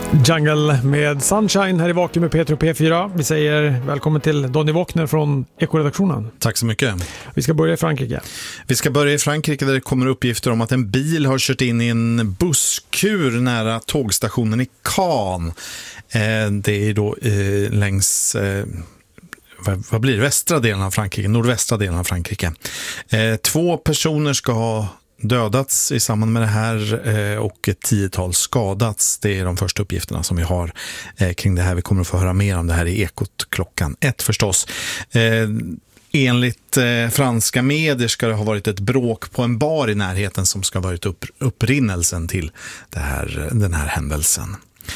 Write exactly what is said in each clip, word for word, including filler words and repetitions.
Jungle med Sunshine här i Vakuum med Peter och P fyra. Vi säger välkommen till Donny Wokner från Ekoredaktionen. Tack så mycket. Vi ska börja i Frankrike. Vi ska börja i Frankrike där det kommer uppgifter om att en bil har kört in i en busskur nära tågstationen i Caen. Eh, det är då eh, längs... Eh, vad blir det? Västra delen av Frankrike, nordvästra delen av Frankrike. Eh, två personer ska ha dödats i samband med det här eh, och ett tiotal skadats. Det är de första uppgifterna som vi har eh, kring det här. Vi kommer att få höra mer om det här i Ekot klockan ett förstås. Eh, enligt eh, franska medier ska det ha varit ett bråk på en bar i närheten som ska ha varit upp, upprinnelsen till det här, den här händelsen.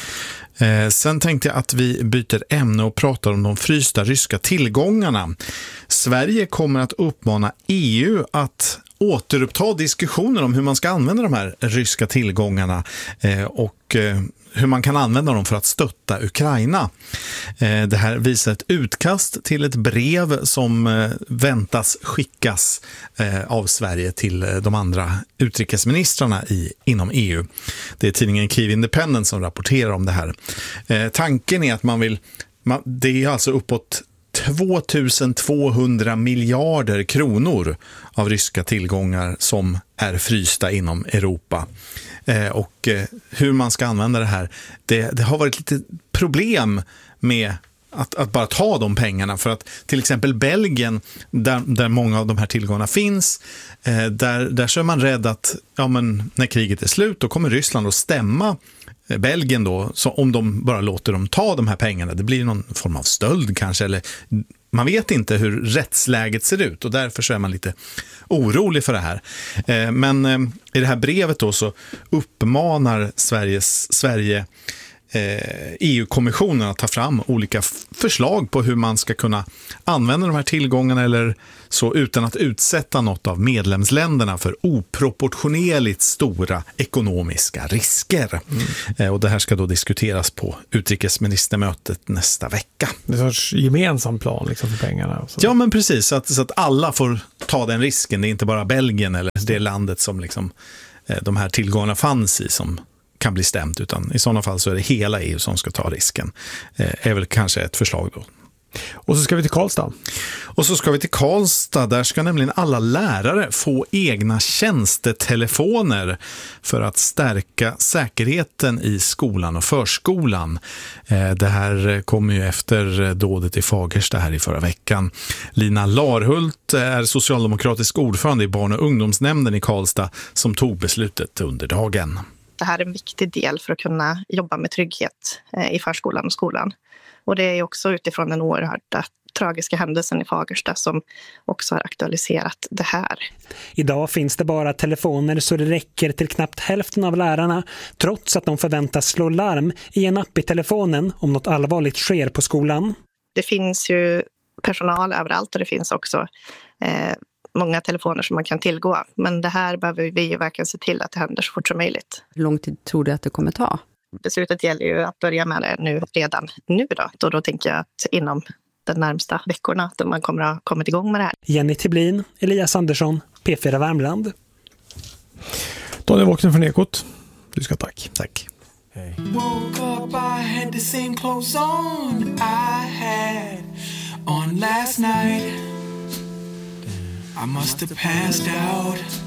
Eh, sen tänkte jag att vi byter ämne och pratar om de frysta ryska tillgångarna. Sverige kommer att uppmana E U att återuppta diskussioner om hur man ska använda de här ryska tillgångarna eh, och eh, hur man kan använda dem för att stötta Ukraina. Eh, det här visar ett utkast till ett brev som eh, väntas skickas eh, av Sverige till eh, de andra utrikesministrarna i, inom E U. Det är tidningen Kyiv Independent som rapporterar om det här. Eh, tanken är att man vill, man, det är alltså uppåt tvåtusen-tvåhundra miljarder kronor av ryska tillgångar som är frysta inom Europa. Eh, och eh, hur man ska använda det här, det, det har varit lite problem med att, att bara ta de pengarna, för att till exempel Belgien, där, där många av de här tillgångarna finns, eh, där, där så är man rädd att ja, men när kriget är slut då kommer Ryssland att stämma Belgien då, så om de bara låter dem ta de här pengarna. Det blir någon form av stöld kanske, eller man vet inte hur rättsläget ser ut och därför så är man lite orolig för det här. Eh, men eh, i det här brevet då så uppmanar Sveriges, Sverige E U-kommissionen att ta fram olika f- förslag på hur man ska kunna använda de här tillgångarna eller så utan att utsätta något av medlemsländerna för oproportionerligt stora ekonomiska risker. Mm. Eh, och det här ska då diskuteras på utrikesministermötet nästa vecka. Det är en sorts gemensam plan liksom för pengarna. Och så. Ja, men precis. Så att, så att alla får ta den risken. Det är inte bara Belgien eller det landet som liksom, eh, de här tillgångarna fanns i som kan bli stämt, utan i sådana fall så är det hela E U som ska ta risken. Eh, är väl kanske ett förslag då. Och så ska vi till Karlstad. Och så ska vi till Karlstad. Där ska nämligen alla lärare få egna tjänstetelefoner för att stärka säkerheten i skolan och förskolan. Eh, det här kommer ju efter dådet i Fagersta här i förra veckan. Lina Larhult är socialdemokratisk ordförande i barn- och ungdomsnämnden i Karlstad som tog beslutet under dagen. Det här är en viktig del för att kunna jobba med trygghet i förskolan och skolan. Och det är också utifrån den oerhört tragiska händelsen i Fagersta som också har aktualiserat det här. Idag finns det bara telefoner så det räcker till knappt hälften av lärarna, trots att de förväntas slå larm i en app i telefonen om något allvarligt sker på skolan. Det finns ju personal överallt och det finns också eh, många telefoner som man kan tillgå. Men det här behöver vi ju verkligen se till att det händer så fort som möjligt. Hur lång tid tror du att det kommer ta? Beslutet gäller ju att börja med det nu, redan nu då. Och då tänker jag att inom de närmsta veckorna att man kommer att ha kommit igång med det här. Jenny Tiblin, Elias Andersson, P fyra Värmland. Donny Wokner från Ekot. Du ska tack. Tack. Hej. Woke up, I had the same clothes on I had on last night. I must have passed out.